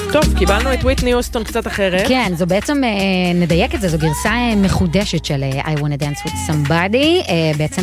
טוב, קיבלנו את וויטני יוסטון קצת אחרת. כן, זו בעצם, נדייק את זה, זו גרסה מחודשת של I Wanna Dance With Somebody, בעצם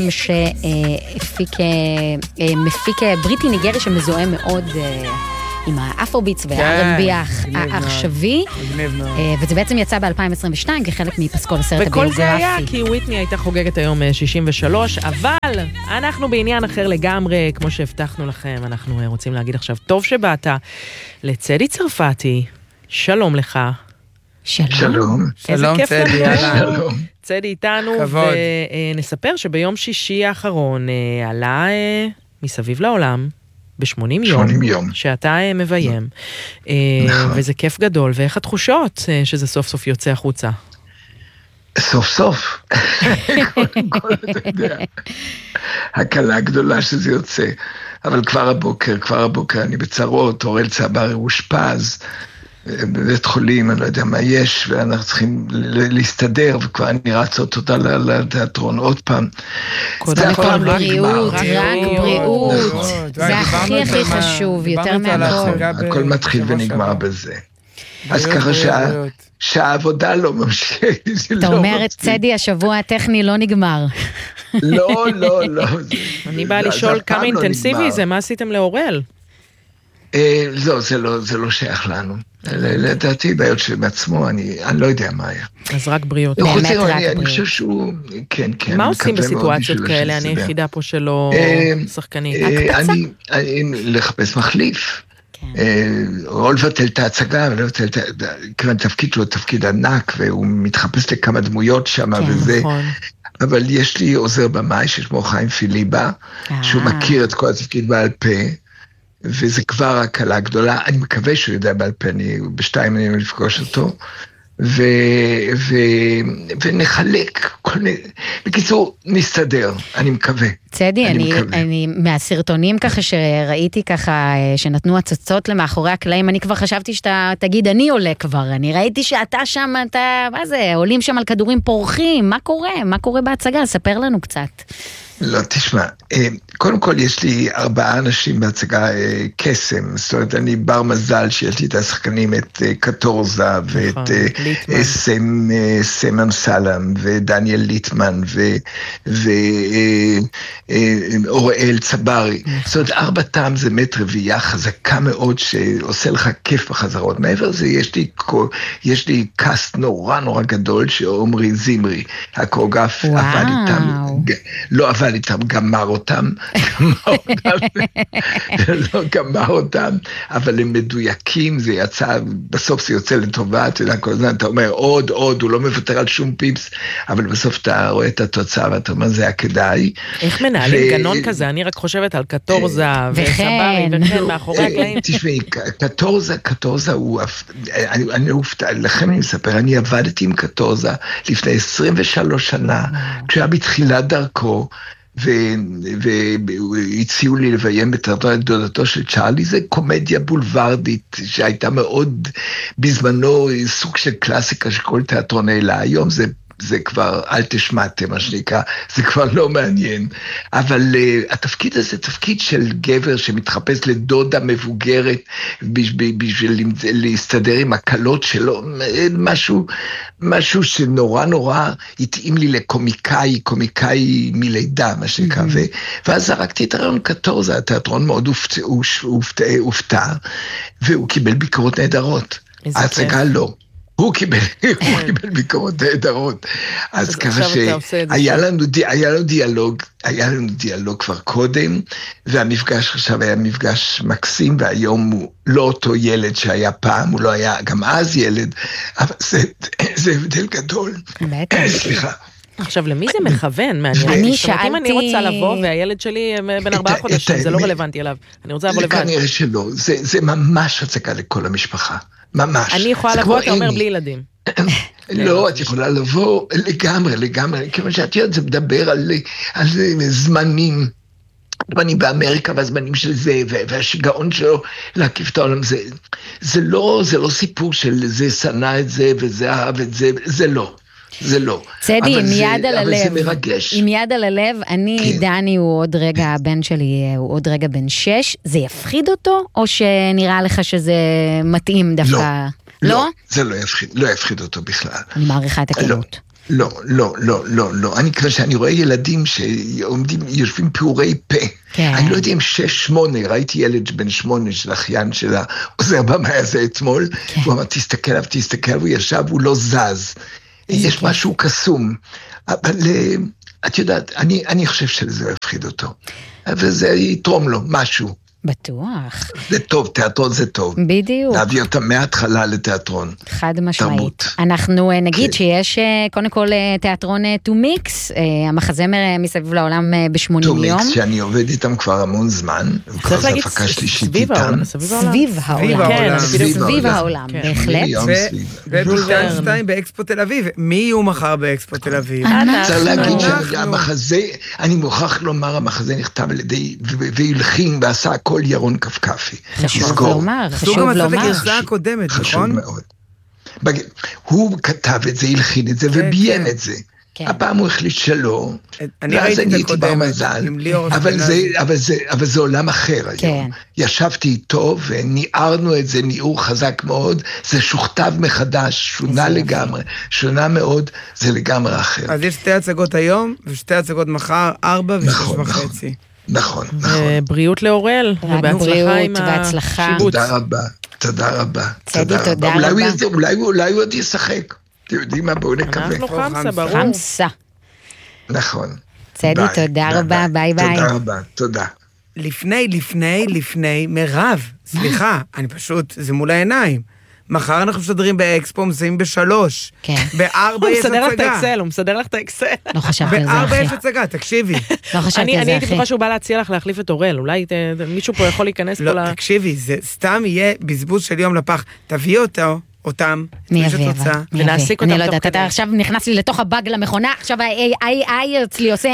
מפיק בריטי ניגרי שמזוהה מאוד עם האפרוביטס והארנבי העכשווי, וזה בעצם יצא ב-2022 כחלק מפסקול הסרט הביוגרפי. וכל זה היה כי וויטני הייתה חוגגת היום 63, אבל אנחנו בעניין אחר לגמרי, כמו שהבטחנו לכם, אנחנו רוצים להגיד עכשיו, טוב שבאת לצדי צרפתי, שלום לך. שלום. איזה כיף לנו. צדי איתנו, ונספר שביום שישי האחרון עלה מסביב לעולם, ב-80 יום, שאתה מביים, וזה כיף גדול, ואיך התחושות שזה סוף סוף יוצא החוצה? סוף סוף, קודם כל, אתה יודע, הקלה גדולה שזה יוצא, אבל כבר הבוקר, אני בצרות, אורל צבר אושפז, בבית חולים, אני לא יודע מה יש, ואנחנו צריכים להסתדר, וכבר אני רצות תודה לתיאטרון עוד פעם. קודם כל בריאות, רק בריאות, זה הכי חשוב, יותר מהכל. הכל מתחיל ונגמר בזה. אז ככה שהעבודה לא ממשיך. אתה אומר, צדי, השבוע הטכני לא נגמר. לא. אני באה לשאול כמה אינטנסיבי זה, מה עשיתם לאורל? לא, זה לא שייך לנו. לדעתי, בעיות שמעצמו, אני לא יודע מה היה. אז רק בריאות. באמת רק בריאות. אני חושב שהוא, כן. מה עושים בסיטואציות כאלה? אני היחידה פה שלא שחקנית. לחפש מחליף. או לבטל את ההצגה, כיוון תפקיד שלו תפקיד ענק, והוא מתחפש לכמה דמויות שם וזה. אבל יש לי עוזר במאי ששמו חיים פיליבה, שהוא מכיר את כל התפקיד בעל פה, וזה כבר הקלה גדולה, אני מקווה שהוא יודע בעל פה, בשתיים אני לפגוש אותו, ונחלק, בקיצור, נסתדר, אני מקווה. צדי, אני מהסרטונים ככה שראיתי ככה, שנתנו הצצות למאחורי הקלעים, אני כבר חשבתי שאתה תגיד, אני עולה כבר, אני ראיתי שאתה שם, מה זה, עולים שם על כדורים פורחים, מה קורה? מה קורה בהצגה? ספר לנו קצת. לא, תשמע, קודם כל יש לי 4 אנשים בהצגה קסם, זאת אומרת, אני בר מזל שיש לי את השחקנים, את קטורזה ואת סם אמסלם ודניאל ליטמן ואוראל צברי, זאת אומרת, 4 טעם זה מת רביעייה חזקה מאוד שעושה לך כיף בחזרות. מעבר לזה יש לי קאסט נורא גדול שעומרי זימרי, הקוריאוגרף עבד איתם, לא עבד איתם, גמר אותם, אבל הם מדויקים, זה יצא, בסוף זה יוצא לטובה, אתה יודע, כל הזמן אתה אומר, עוד, הוא לא מוותר על שום פיפס, אבל בסוף אתה רואה את התוצאה, ואתה אומר, זה היה כדאי. איך מנהלים גנון כזה? אני רק חושבת על קטורזה, וסברי, וכן, מאחורי הקלעים. תשמעי, קטורזה הוא, לכם אני מספר, אני עבדתי עם קטורזה לפני 23 שנה, כשהיה בתחילת דרכו, והציעו לי לביים בתיאטרון דודתו של צ'ארלי, זה קומדיה בולוורדית שהייתה מאוד בזמנו סוג של קלאסיקה שכל תיאטרון העלה, היום זה כבר אל תשמעתם, מה שנקרא, זה כבר לא מעניין, אבל התפקיד הזה תפקיד של גבר שמתחפש לדודה מבוגרת בשביל להסתדר עם הקלות שלו, משהו שנורא התאים לי לקומיקאי מלידה, מה שנקרא, ואז זרקתי את הרעיון קטורזה, התיאטרון מאוד הופתע, והוא קיבל ביקורות נהדרות, ההצגה לא. הוא קיבל ביקורות נהדרות, אז ככה שהיה לנו דיאלוג כבר קודם, והמפגש עכשיו היה מפגש מקסים, והיום הוא לא אותו ילד שהיה פעם, הוא לא היה גם אז ילד, אבל זה הבדל גדול. סליחה. עכשיו, למי זה מכוון? מעניין. אם אני רוצה לבוא, והילד שלי בן 4 חודשים, זה לא רלוונטי אליו. אני רוצה לבוא לבד. כנראה שלא, זה ממש הצגה לכל המשפחה. ממש. אני יכולה לבוא, אתה אומר, בלי ילדים. לא, את יכולה לבוא לגמרי, כיוון שאת יודעת, זה מדבר על זמנים, זמנים באמריקה, והזמנים של זה, והשיגעון שלו להקיף את העולם, זה לא סיפור של זה שנא את זה, וזה אהב את זה, זה לא. זה לא. צדי, עם יד על הלב. אבל זה מרגש. עם יד על הלב, אני, דני הוא עוד רגע, הבן שלי הוא עוד רגע בן 6, זה יפחיד אותו, או שנראה לך שזה מתאים דווקא? לא, זה לא יפחיד אותו בכלל. אני מעריכה את הכנות. לא. כשאני רואה ילדים יושבים פעורי פה, אני לא יודע אם 6-8, ראיתי ילד בן 8 של אחיין של העוזר במאי הזה אתמול, הוא אמר, תסתכל, הוא ישב, הוא לא זז. יש משהו קסום, אבל את יודעת, אני חושב שזה יפחיד אותו, וזה יתרום לו משהו. בטוח. זה טוב, תיאטרון זה טוב. בדיוק. להביא אותם מההתחלה לתיאטרון. חד משמעית. תרבות. אנחנו נגיד שיש קודם כל תיאטרון To Mix, המחזמר מסביב לעולם ב80 יום. To Mix, שאני עובד איתם כבר המון זמן. צריך להגיד סביב העולם. סביב העולם, בהחלט. ובולטן 2 באקספו תל אביב. מי יהיו מחר באקספו תל אביב? צריך להגיד שהמחזה, אני מוכרח לומר, המחזה נכתב על ידי, והלחין ועשה הכל ירון קפקפי. חשוב לומר. זו גם עשה את הגרסה הקודמת, נכון? חשוב מאוד. הוא כתב את זה, הלחין את זה וביים את זה. הפעם הוא החליט שלא, ואז אני הייתי במזל, אבל זה עולם אחר היום. ישבתי איתו וניערנו את זה, ניעור חזק מאוד, זה שוכתב מחדש, שונה לגמרי, שונה מאוד, זה לגמרי אחר. אז יש 2 הצגות היום, ו2 הצגות מחר, 4 ו6.5. נכון. בריאות לאורל, ובהצלחה עם השיבוץ. תודה רבה. צדי, תודה רבה. אולי הוא עוד ישחק. אתם יודעים מה, בואו נקווה. אנחנו חמסה, ברור. חמסה. נכון. צדי, תודה רבה, ביי ביי. תודה רבה, תודה. לפני, מירב, סליחה, אני פשוט, זה מול העיניים. מחר אנחנו משדרים באקספו, מסיימים ב3. כן. ב4 יש הצגה. הוא מסדר לך את האקסל. לא חשבתי על זה, אחי. ב4 יש הצגה, תקשיבי. לא חשבתי על זה, אחי. אני הייתי בטוחה שהוא בא להציע לך להחליף את אורל. אולי מישהו פה יכול להיכנס פה לא, תקשיבי, זה סתם יהיה בזבוז של יום לפח. תביאי אותם, ונעסיק אותם. אני לא יודעת, אתה עכשיו נכנס לי לתוך הבאג למכונה, עכשיו ה-AI אצלי עושה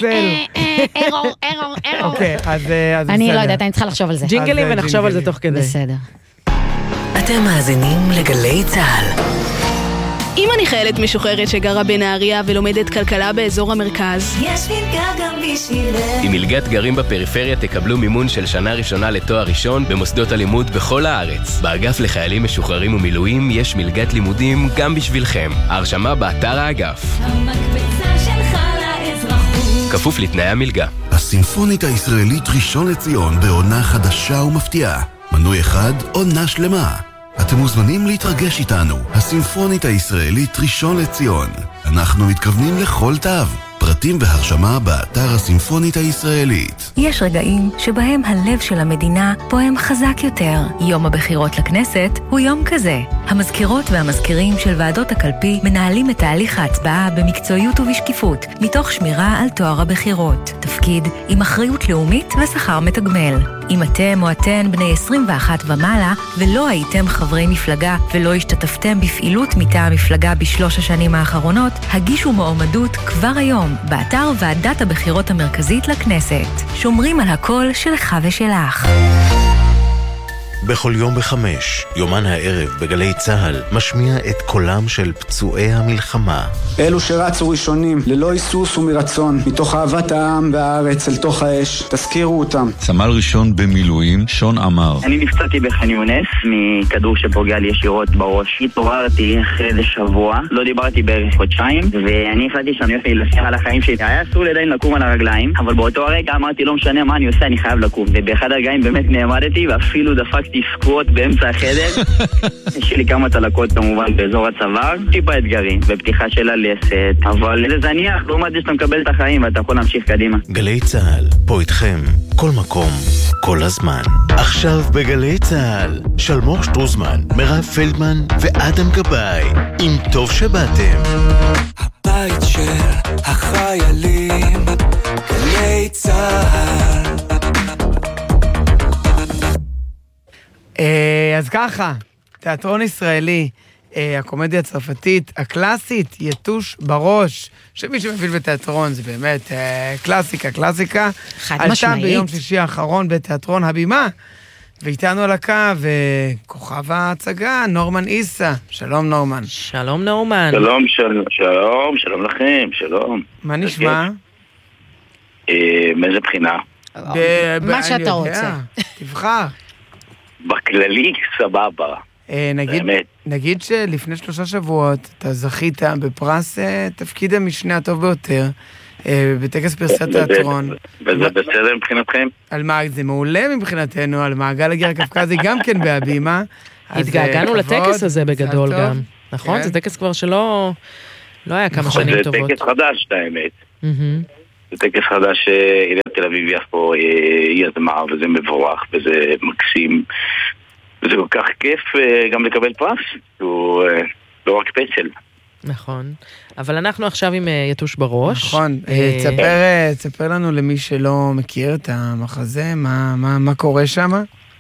ארור. אוקיי, אז אני לא יודעת, אני צריכה לחשוב על זה. ג'ינגלים ונחשוב על זה תוך כדי. בסדר. אתם מאזינים לגלי צהל. אם אני חיילת משוחררת שגרה בנהריה ולומדת כלכלה באזור המרכז, יש מלגה גם בשבילך. עם מלגת גרים בפריפריה תקבלו מימון של שנה ראשונה לתואר ראשון במוסדות הלימוד בכל הארץ. באגף לחיילים משוחררים ומילואים יש מלגת לימודים גם בשבילכם. ההרשמה באתר האגף. המקבצה שלך לאזרחות. כפוף לתנאי המלגה. הסימפונית הישראלית ראשון לציון בעונה חדשה ומפתיעה. מנוי אחד, עונה שלמה. אתם מוזמנים להתרגש איתנו. הסימפונית הישראלית ראשון לציון. אנחנו מתכוונים לכל תו. פרטים והרשמה באתר הסימפונית הישראלית. יש רגעים שבהם הלב של המדינה פועם חזק יותר. יום הבחירות לכנסת הוא יום כזה. המזכירות והמזכירים של ועדות הקלפי מנהלים את תהליך ההצבעה במקצועיות ובשקיפות, מתוך שמירה על טוהר הבחירות. תפקיד עם אחריות לאומית ושכר מתגמל. אם אתם או אתן בני 21 ומעלה ולא הייתם חברי מפלגה ולא השתתפתם בפעילות מטעם מפלגה ב3 השנים האחרונות, הגישו מועמדות כבר היום באתר ועדת הבחירות המרכזית לכנסת. שומרים על הקול שלך ושלך. בכל יום ב5, יומן הערב בגלי צהל, משמיע את קולם של פצועי המלחמה. אלו שרצו ראשונים, ללא היסוס ומרצון, מתוך אהבת העם והארץ אל תוך האש, תזכירו אותם. סמל ראשון במילואים, שון אמר. אני נפצעתי בח'אן יונס, מכדור שפוגע לי ישירות בראש. התעוררתי אחרי איזה שבוע, לא דיברתי בערך חודשיים, ואני החלטתי שאני הולך להילחם על החיים שלי. היה אסור לי עדיין לקום על הרגליים, אבל באותו הרגע אמרתי, לא משנה מה אני עושה, אני חייב לקום. ובאחד הרגעים באמת נעמדתי, ואפילו דפקתי סקווט באמצע החדר. יש לי כמה צלקות כמובן באזור הצוואר, טיפה אתגרים, בפתיחה של הלסת, אבל זה זניח, לעומת זה שאתה מקבל את החיים ואתה יכול להמשיך קדימה. גלי צהל, פה איתכם, כל מקום, כל הזמן. עכשיו בגלי צהל, שלמור שטרוזמן, מירב פלדמן ואדם גבאי, עם טוב שבאתם. הבית של החיילים, גלי צהל. אז ככה, תיאטרון ישראלי, הקומדיה הצרפתית, הקלאסית, יתוש בראש, שמי שמבין בתיאטרון זה באמת קלאסיקה. חד משמעית. עלתה ביום שישי האחרון בתיאטרון הבימה, ואיתנו על הקו, כוכב ההצגה, נורמן איסה. שלום נורמן. שלום נורמן. שלום לכם, שלום. מה נשמע? מאיזה בחינה? מה שאתה רוצה. תבחר. בכללי סבבה. נגיד שלפני 3 שבועות אתה זכית בפרס תפקיד המשנה הטוב ביותר בטקס פרסי התיאטרון. וזה בסדר מבחינתכם? זה מעולה מבחינתנו, על מעגל הגיר הקפקזי גם כן בהבימה. התגעגענו לטקס הזה בגדול גם. נכון? זה טקס כבר שלא היה כמה שנים טובות. זה טקס חדש, האמת. זה טקס חדש שעיריית תל אביב יפו יזמה, וזה מבורך, וזה מקסים. וזה כל כך כיף גם לקבל פרס, הוא לא רק פסל. נכון, אבל אנחנו עכשיו עם יתוש בראש. נכון, תספר לנו למי שלא מכיר את המחזה, מה קורה שם?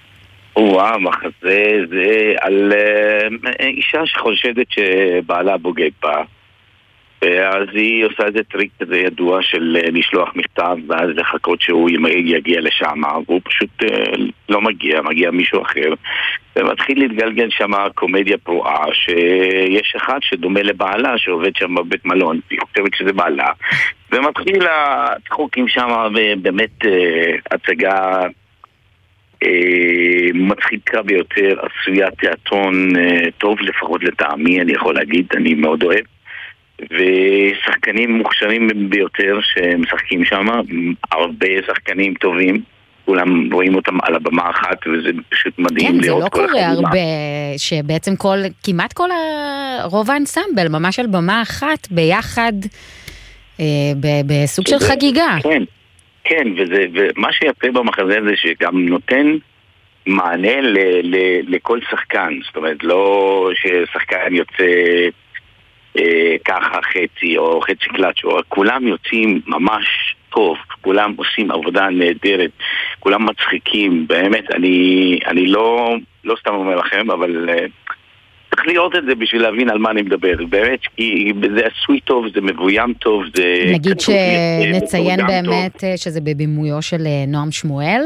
המחזה זה על אישה שחושדת שבעלה בוגד בה, אז היא עושה איזה טריק כזה ידוע של לשלוח מכתב ואז לחכות שהוא יגיע לשם, והוא פשוט לא מגיע מישהו אחר, ומתחיל להתגלגל שם קומדיה פרועה שיש אחד שדומה לבעלה שעובד שם בבית מלון, היא חושבת שזה בעלה, ומתחיל הצחוקים שם, ובאמת הצגה מצחיקה ביותר, עשויה תיאטרון טוב לפחות לטעמי, אני יכול להגיד, אני מאוד אוהב, ושחקנים מוכשרים ביותר שמשחקים שם, הרבה שחקנים טובים, כולם רואים אותם על הבמה אחת, וזה פשוט מדהים לראות כל החבורה. כן, זה לא קורה הרבה, שבעצם כמעט רוב האנסמבל, ממש על במה אחת, ביחד, בסוג של חגיגה. כן, ומה שיפה במחזה הזה, שגם נותן מענה לכל שחקן, זאת אומרת, לא ששחקן יוצא ככה חצי או חצי קלאץ', כולם יוצאים ממש טוב, כולם עושים עבודה נהדרת, כולם מצחיקים, באמת, אני לא סתם אומר לכם, אבל צריך לראות את זה בשביל להבין על מה אני מדבר, באמת, כי זה עשוי טוב, זה מבוים טוב, זה... נגיד שנציין באמת שזה בבימויו של נועם שמואל,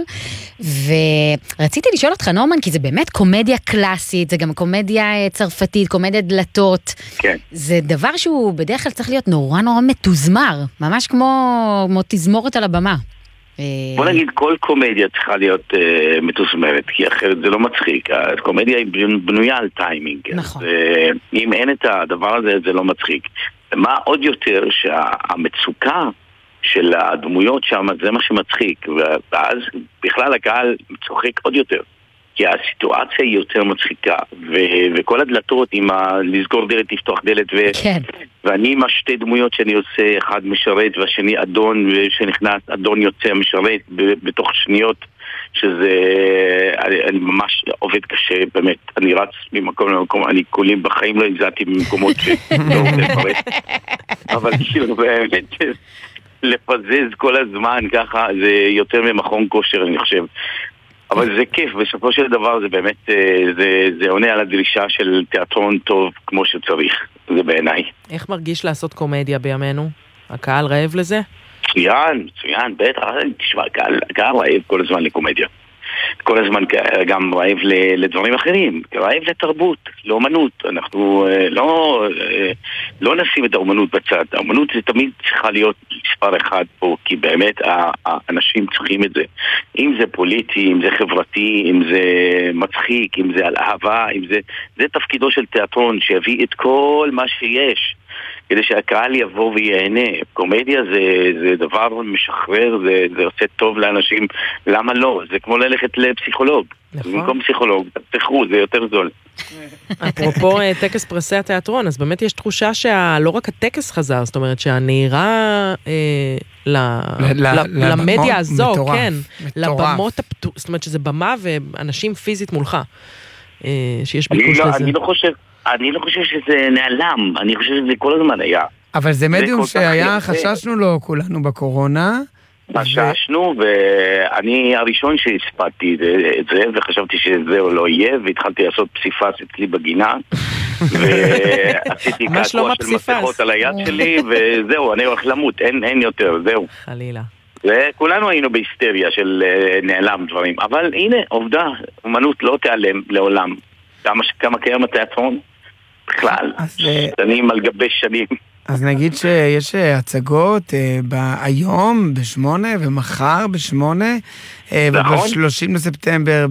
ורציתי לשאול אותך נורמן, כי זה באמת קומדיה קלאסית, זה גם קומדיה צרפתית, קומדיה דלתות, כן. זה דבר שהוא בדרך כלל צריך להיות נורא מתוזמר, ממש כמו תזמורת על הבמה. בוא נגיד, כל קומדיה צריכה להיות מתוזמרת, כי אחרת זה לא מצחיק. הקומדיה היא בנויה על טיימינג. נכון. אם אין את הדבר הזה, זה לא מצחיק. מה עוד יותר שהמצוקה של הדמויות שם, זה מה שמצחיק. ואז בכלל הקהל צוחק עוד יותר. כי הסיטואציה היא יותר מצחיקה, וכל הדלתות עם לסגור דלת, לפתוח דלת, ואני עם השתי דמויות שאני עושה, אחד משרת והשני אדון, ושנכנס אדון יוצא משרת בתוך שניות, שזה, אני ממש עובד קשה, באמת, אני רץ ממקום למקום, אני קולים בחיים לא הגזעתי במקומות שלא עובד לפרט, אבל כאילו באמת, לפזז כל הזמן ככה, זה יותר ממכון כושר, אני חושב. אבל זה כיף, בסופו של דבר זה באמת, זה עונה על הדרישה של תיאטרון טוב כמו שצריך, זה בעיניי. איך מרגיש לעשות קומדיה בימינו? הקהל רעב לזה? מצוין, בטח, תשמע, הקהל רעב כל הזמן לקומדיה. כל הזמן גם רעב לדברים אחרים, רעב לתרבות, לאומנות. אנחנו לא נשים את האומנות בצד. האומנות זה תמיד צריכה להיות מספר אחד פה, כי באמת האנשים צריכים את זה. אם זה פוליטי, אם זה חברתי, אם זה מצחיק, אם זה על אהבה, זה תפקידו של תיאטרון, שיביא את כל מה שיש. כדי שהקהל יבוא ויהנה. קומדיה זה דבר משחרר, זה עושה טוב לאנשים. למה לא? זה כמו ללכת לפסיכולוג. במקום פסיכולוג, תפתחו, זה יותר זול. אפרופו טקס פרסי התיאטרון, אז באמת יש תחושה שלא רק הטקס חזר, זאת אומרת שהנהירה למדיה הזו, כן, לבמות, זאת אומרת שזה במה ואנשים פיזית מולך, שיש ביקוש לזה. אני לא חושב שזה נעלם, אני חושב שזה כל הזמן היה. אבל זה מדיום שהיה, חששנו לו כולנו בקורונה. חששנו, ואני הראשון שהספדתי את זה, וחשבתי שזהו לא יהיה, והתחלתי לעשות פסיפס אצלי בגינה, ועשיתי קעקוע של מסכות על היד שלי, וזהו, אני הולך למות, אין יותר, זהו. חלילה. וכולנו היינו בהיסטריה של נעלם דברים, אבל הנה, עובדה, אומנות לא תיעלם לעולם. כמה קיים התיאטרון? בכלל, שנים על גבי שנים. אז נגיד שיש הצגות היום ב8 ומחר ב8 וב-30 לספטמבר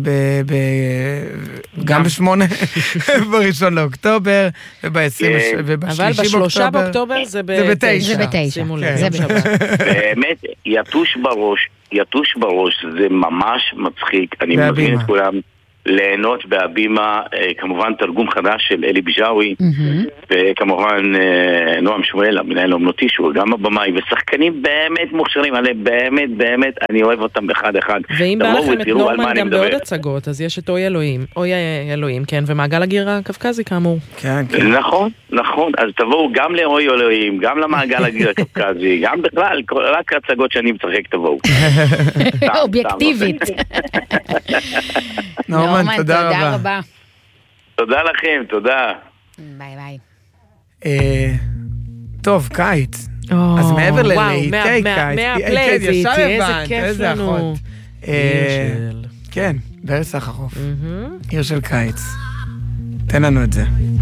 גם ב8 ב1 לאוקטובר וב-3 באוקטובר זה ב9. שימו לב. באמת, יתוש בראש, זה ממש מצחיק. אני מזמין את כולם ליהנות בהבימה, כמובן תרגום חדש של אלי ביג'אווי, וכמובן נועם שמואל, המנהל האומנותי, שהוא גם הבמאי, ושחקנים באמת מוכשרים עליהם, באמת, אני אוהב אותם אחד. ואם בא לכם את נורמן גם בעוד הצגות, אז יש את אוי אלוהים, כן, ומעגל הגיר הקווקזי כאמור. נכון, אז תבואו גם לאוי אלוהים, גם למעגל הגיר הקווקזי, גם בכלל, רק הצגות שאני משחק תבואו. אובייקטיבית. נורמן, תודה רבה. תודה לכם, תודה. ביי. טוב, קיץ. אז מעבר ללהיטי קיץ, ישר הבנת, איזה אחות. כן, באר סחרוף. עיר של קיץ. תן לנו את זה.